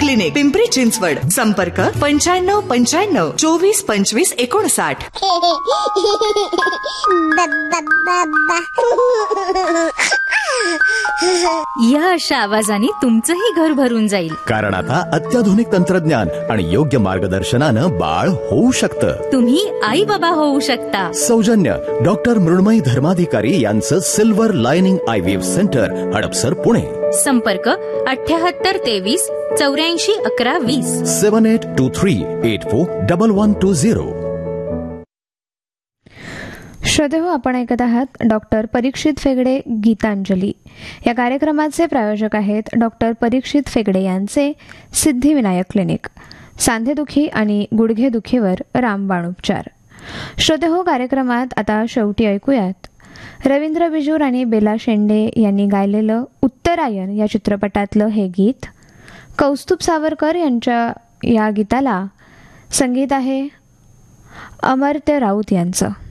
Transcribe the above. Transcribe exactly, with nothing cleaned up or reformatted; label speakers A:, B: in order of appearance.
A: Clinic, Pimpri Chinchwad. संपर्क पंच्याण्णव पंच्याण्णव चोवीस पंचवीस एकोणसाठ.
B: या अशा आवाजाने तुमचंही घर भरून जाईल.
C: कारण आता अत्याधुनिक तंत्रज्ञान आणि योग्य मार्गदर्शनानं बाळ होऊ शकतं.
B: तुम्ही आई बाबा होऊ शकता.
C: सौजन्य डॉक्टर मृण्मयी धर्माधिकारी यांचं silver lining IVF centre, Hadapsar, Pune.
B: संपर्क अठ्याहत्तर तेवीस चौऱ्याऐंशी अकरा वीस.
C: सेवन eight to three eight four double one two zero.
D: श्रोतेहो, आपण ऐकत आहात डॉक्टर परीक्षित फेगडे गीतांजली. या कार्यक्रमाचे प्रायोजक आहेत डॉक्टर परीक्षित फेगडे यांचे सिद्धिविनायक क्लिनिक, सांधेदुखी आणि गुडघेदुखीवर रामबाण उपचार. श्रोतेहो, कार्यक्रमात आता शेवटी ऐकूयात रवींद्र बिजूर आणि बेला शेंडे यांनी गायलेलं उत्तरायण या चित्रपटातलं हे गीत. कौस्तुभ सावरकर यांच्या या गीताला संगीत आहे अमर्त्य राऊत यांचं.